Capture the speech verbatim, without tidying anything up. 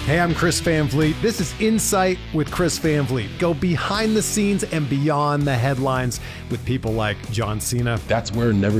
Hey, I'm Chris Van Vliet. This is Insight with Chris Van Vliet. Go behind the scenes and beyond the headlines with people like John Cena. That's where Never